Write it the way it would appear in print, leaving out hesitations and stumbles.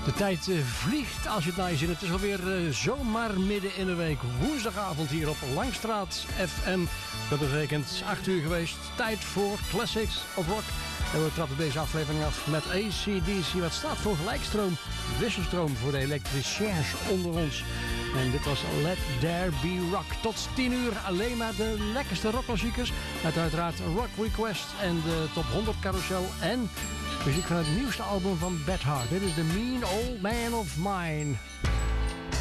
De tijd vliegt als je het naar je zin. Het is alweer zomaar midden in de week. Woensdagavond hier op Langstraat FM. Dat betekent 8 uur geweest. Tijd voor Classics of Rock. En we trappen deze aflevering af met AC/DC. Wat staat voor gelijkstroom, wisselstroom voor de elektriciens onder ons. En dit was Let There Be Rock. Tot 10 uur alleen maar de lekkerste rockklassiekers. Met uiteraard Rock Request en de Top 100 carousel. En muziek van het nieuwste album van Beth Hart. Dit is The Mean Old Man of Mine.